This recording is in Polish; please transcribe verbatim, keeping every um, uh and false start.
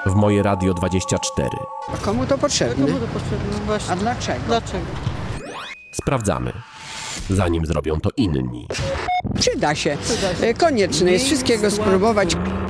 w Moje Radio dwadzieścia cztery. A komu to potrzebne? Komu to potrzebne? Właśnie. A dlaczego? Dlaczego? Sprawdzamy, zanim zrobią to inni. Przyda się. Przyda się. E, Konieczne jest wszystkiego spróbować.